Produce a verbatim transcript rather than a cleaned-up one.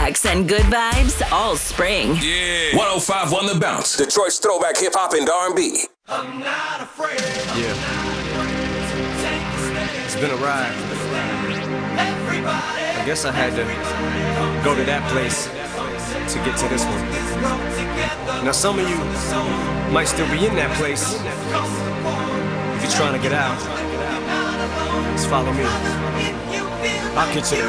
tracks and good vibes all spring. Yeah. one oh five on The Bounce. Detroit's throwback hip hop and R and B. I'm not afraid. Yeah. It's been a ride. I guess I had to go to that place to get to this one. Now some of you might still be in that place. If you're trying to get out, just follow me. I'll get you there.